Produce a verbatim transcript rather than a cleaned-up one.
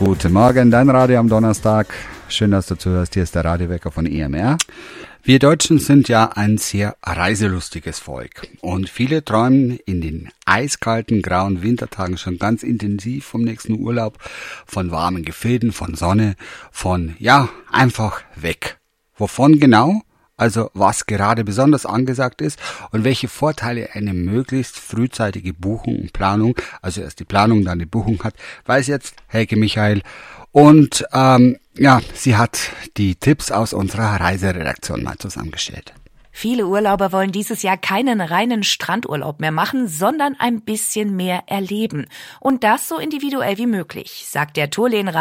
Guten Morgen, dein Radio am Donnerstag. Schön, dass du zuhörst. Hier ist der Radiowecker von E M R. Wir Deutschen sind ja ein sehr reiselustiges Volk und viele träumen in den eiskalten, grauen Wintertagen schon ganz intensiv vom nächsten Urlaub, von warmen Gefilden, von Sonne, von, ja, einfach weg. Wovon genau? Also was gerade besonders angesagt ist und welche Vorteile eine möglichst frühzeitige Buchung und Planung, also erst die Planung, dann die Buchung hat, weiß jetzt Helge Michael. Und ähm, ja, sie hat die Tipps aus unserer Reiseredaktion mal zusammengestellt. Viele Urlauber wollen dieses Jahr keinen reinen Strandurlaub mehr machen, sondern ein bisschen mehr erleben. Und das so individuell wie möglich, sagt der Tourlehn